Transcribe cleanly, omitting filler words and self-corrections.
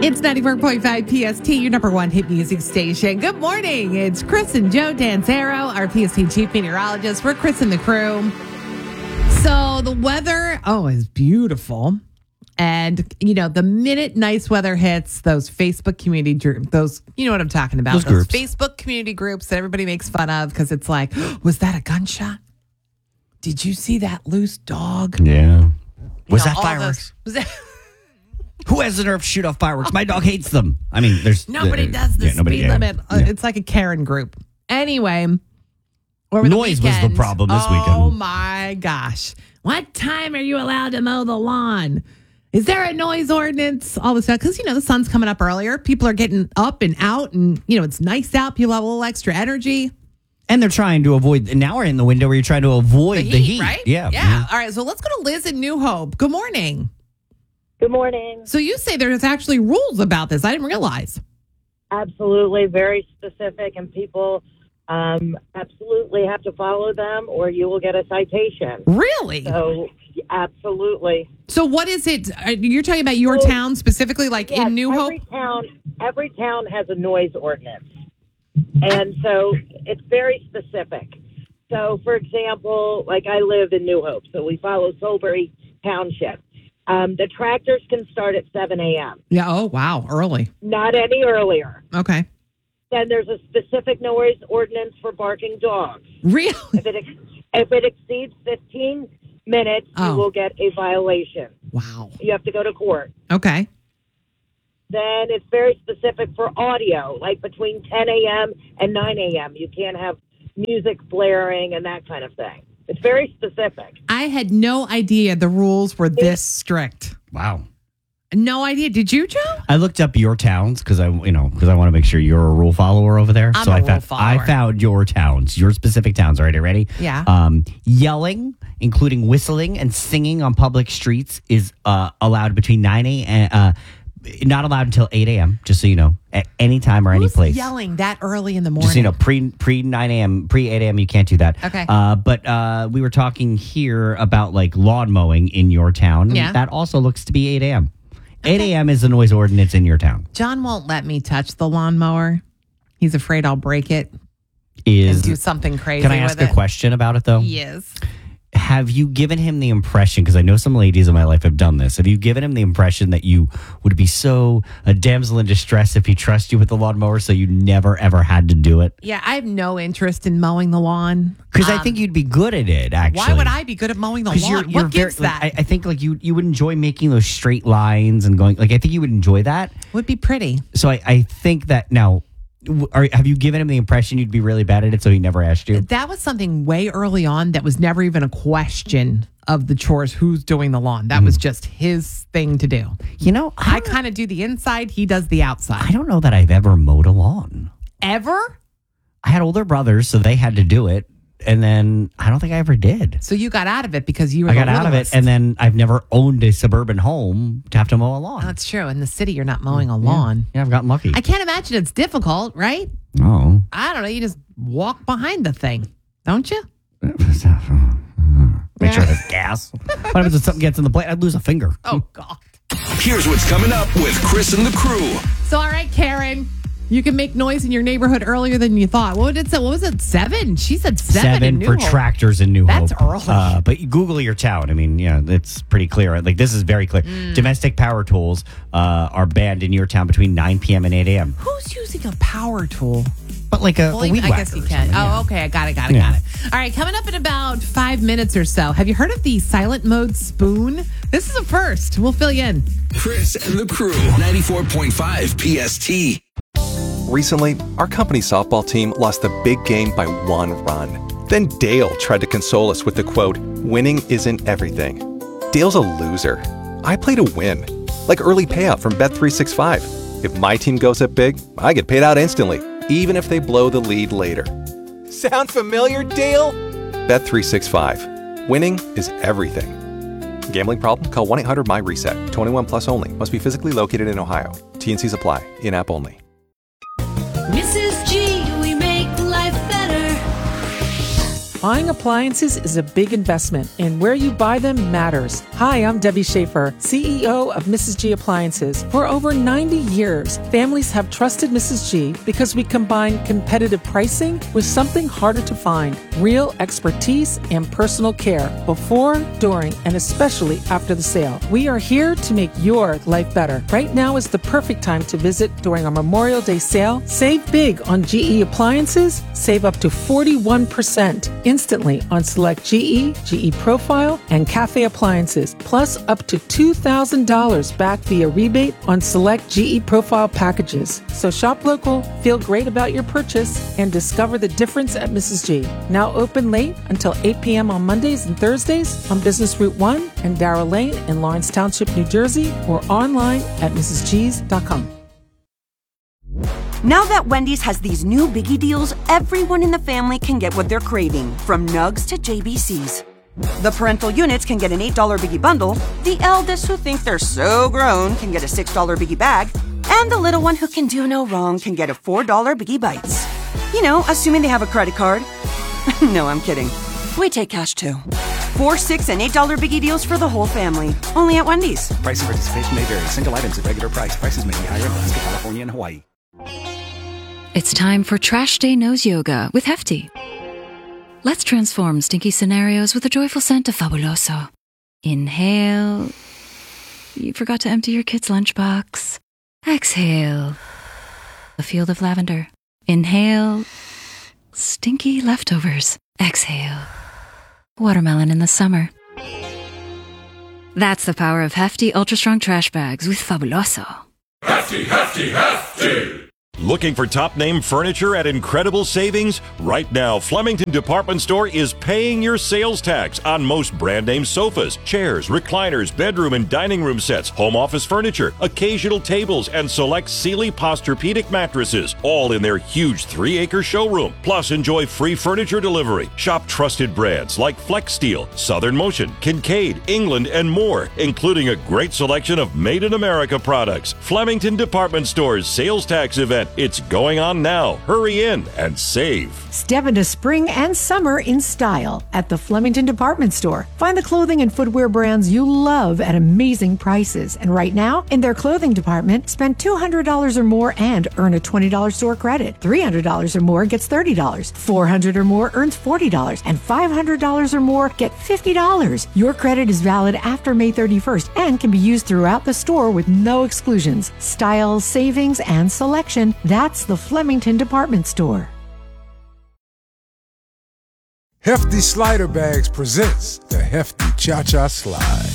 It's 94.5 PST, your number one hit music station. Good morning. It's Chris and Joe Danzaro, our PST chief meteorologist. We're Chris and the crew. So the weather, is beautiful. And, the minute nice weather hits, those Facebook community groups, those, you know what I'm talking about. Those Facebook community groups that everybody makes fun of because it's like, was that a gunshot? Did you see that loose dog? Yeah. Was that fireworks? Who has the nerve to shoot off fireworks? My dog hates them. I mean, there's... Nobody does the speed limit. Yeah. It's like a Karen group. Anyway. Noise was the problem this weekend. Oh, my gosh. What time are you allowed to mow the lawn? Is there a noise ordinance? All this stuff. Because, the sun's coming up earlier. People are getting up and out. And, it's nice out. People have a little extra energy. And they're trying to avoid... Now we're in the window where you're trying to avoid the heat. Right? Yeah. Yeah. Mm-hmm. All right. So let's go to Liz in New Hope. Good morning. Good morning. So you say there's actually rules about this. I didn't realize. Absolutely. Very specific. And people absolutely have to follow them or you will get a citation. Really? So, absolutely. So what is it? You're talking about your town specifically, like in New Hope? Every town has a noise ordinance. And so it's very specific. So, for example, like I live in New Hope, so we follow Solebury Township. The tractors can start at 7 a.m. Yeah. Oh, wow. Early. Not any earlier. Okay. Then there's a specific noise ordinance for barking dogs. Really? If it exceeds 15 minutes, you will get a violation. Wow. You have to go to court. Okay. Then it's very specific for audio, like between 10 a.m. and 9 a.m. You can't have music blaring and that kind of thing. It's very specific. I had no idea the rules were this strict. Wow. No idea. Did you, Joe? I looked up your towns because I want to make sure you're a rule follower over there. I found your towns, your specific towns. All right, are you ready? Yeah. Yelling, including whistling and singing on public streets, is allowed between 9 a.m. Not allowed until 8 a.m., just so you know, at any time or any place. Who's yelling that early in the morning? Just so you know, pre 9 a.m., pre 8 a.m., you can't do that. Okay. But we were talking here about like lawn mowing in your town. Yeah. That also looks to be 8 a.m. 8 a.m. is the noise ordinance in your town. John won't let me touch the lawnmower. He's afraid I'll break it and do something crazy with it. Can I ask a question about it, though? Yes. Have you given him the impression, because I know some ladies in my life have done this, have you given him the impression that you would be so a damsel in distress if he trusts you with the lawnmower so you never, ever had to do it? Yeah, I have no interest in mowing the lawn. Because I think you'd be good at it, actually. Why would I be good at mowing the lawn? What gives that? I think like you would enjoy making those straight lines and going, like I think you would enjoy that. Would be pretty. So I think that now... have you given him the impression you'd be really bad at it so he never asked you? That was something way early on that was never even a question of the chores, who's doing the lawn. That was just his thing to do. I kind of do the inside, he does the outside. I don't know that I've ever mowed a lawn. Ever? I had older brothers, so they had to do it. And then I don't think I ever did. So you got out of it because you were I got out of it, and then I've never owned a suburban home to have to mow a lawn. Oh, that's true. In the city, you're not mowing a lawn. Yeah, I've gotten lucky. I can't imagine it's difficult, right? Oh. I don't know. You just walk behind the thing, don't you? Make sure it has gas. What happens if something gets in the plate? I'd lose a finger. Oh, God. Here's what's coming up with Chris and the crew. So, all right, Karen. You can make noise in your neighborhood earlier than you thought. What was it? 7? She said 7 in New for Hope. Tractors in New Hope. That's early. But you Google your town. I mean, yeah, it's pretty clear. Like, this is very clear. Domestic power tools are banned in your town between 9 p.m. and 8 a.m. Who's using a power tool? But like a weed whacker. I guess you can. Oh, okay. I got it. Got it. All right. Coming up in about 5 minutes or so. Have you heard of the silent mode spoon? This is a first. We'll fill you in. Chris and the crew, 94.5 PST. Recently, our company softball team lost the big game by 1 run. Then Dale tried to console us with the quote, "Winning isn't everything." Dale's a loser. I play to win. Like early payout from Bet365. If my team goes up big, I get paid out instantly, even if they blow the lead later. Sound familiar, Dale? Bet365. Winning is everything. Gambling problem? Call 1-800-MY-RESET. 21 plus only. Must be physically located in Ohio. T&Cs apply. In-app only. Mrs. G, we make life better. Buying appliances is a big investment, and where you buy them matters. Hi, I'm Debbie Schaefer, CEO of Mrs. G Appliances. For over 90 years, families have trusted Mrs. G because we combine competitive pricing with something harder to find, real expertise and personal care before, during, and especially after the sale. We are here to make your life better. Right now is the perfect time to visit during our Memorial Day sale. Save big on GE appliances. Save up to 41% instantly on select GE Profile, and Cafe appliances, plus up to $2,000 back via rebate on select GE Profile packages. So shop local, feel great about your purchase, and discover the difference at Mrs. G. Now open late until 8 p.m. on Mondays and Thursdays on Business Route 1 and Darrell Lane in Lawrence Township, New Jersey, or online at mrsgs.com. Now that Wendy's has these new biggie deals, everyone in the family can get what they're craving, from nugs to JBCs. The parental units can get an $8 biggie bundle, the eldest who think they're so grown can get a $6 biggie bag, and the little one who can do no wrong can get a $4 biggie bites. You know, assuming they have a credit card. No, I'm kidding. We take cash too. 4, $6, and $8 biggie deals for the whole family. Only at Wendy's. Price and participation may vary. Single items at regular price. Prices may be higher in Alaska, California, and Hawaii. It's time for Trash Day Nose Yoga with Hefty. Let's transform stinky scenarios with a joyful scent of Fabuloso. Inhale. You forgot to empty your kid's lunchbox. Exhale. A field of lavender. Inhale. Stinky leftovers. Exhale. Watermelon in the summer. That's the power of Hefty Ultra Strong Trash Bags with Fabuloso. Hefty, hefty, hefty! Looking for top-name furniture at incredible savings? Right now, Flemington Department Store is paying your sales tax on most brand-name sofas, chairs, recliners, bedroom and dining room sets, home office furniture, occasional tables, and select Sealy Posturepedic mattresses, all in their huge 3-acre showroom. Plus, enjoy free furniture delivery. Shop trusted brands like Flex Steel, Southern Motion, Kincaid, England, and more, including a great selection of Made in America products. Flemington Department Store's sales tax event. It's going on now. Hurry in and save. Step into spring and summer in style at the Flemington Department Store. Find the clothing and footwear brands you love at amazing prices. And right now, in their clothing department, spend $200 or more and earn a $20 store credit. $300 or more gets $30. $400 or more earns $40. And $500 or more get $50. Your credit is valid after May 31st and can be used throughout the store with no exclusions. Style, savings, and selection. That's the Flemington Department Store. Hefty Slider Bags presents the Hefty Cha-Cha Slide.